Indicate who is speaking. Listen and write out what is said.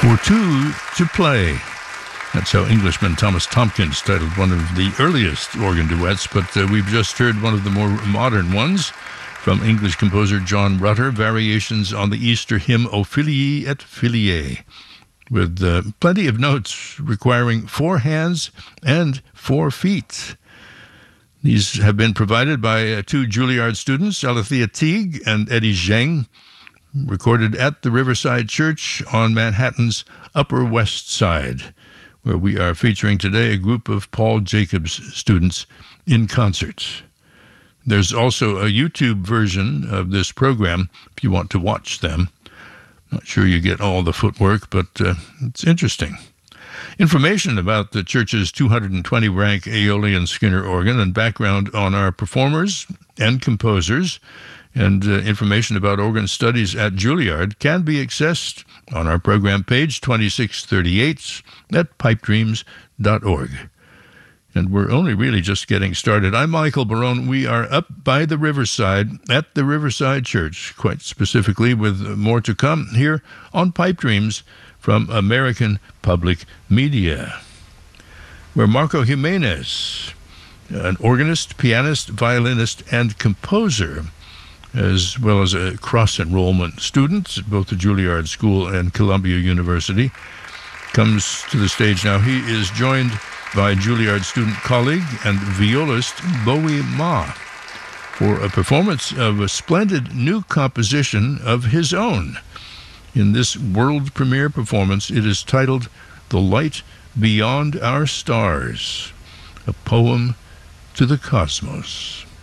Speaker 1: For two to play. That's how Englishman Thomas Tompkins titled one of the earliest organ duets, but we've just heard one of the more modern ones from English composer John Rutter, variations on the Easter hymn O Filii et Filiae, with plenty of notes requiring 4 hands and 4 feet. These have been provided by 2 Juilliard students, Alethea Teague and Eddie Zheng, recorded at the Riverside Church on Manhattan's Upper West Side, where we are featuring today a group of Paul Jacobs students in concert. There's also a YouTube version of this program if you want to watch them. Not sure you get all the footwork, but it's interesting. Information about the church's 220-rank Aeolian Skinner organ and background on our performers and composers, and information about organ studies at Juilliard can be accessed on our program page 2638 at pipedreams.org. And we're only really just getting started. I'm Michael Barone. We are up by the Riverside at the Riverside Church, quite specifically, with more to come here on Pipe Dreams from American Public Media, where Marco Jimenez, an organist, pianist, violinist, and composer, as well as a cross-enrollment student at both the Juilliard School and Columbia University, comes to the stage now. He is joined by Juilliard student colleague and violist Bowie Ma for a performance of a splendid new composition of his own. In this world premiere performance, it is titled The Light Beyond Our Stars, a poem to the cosmos.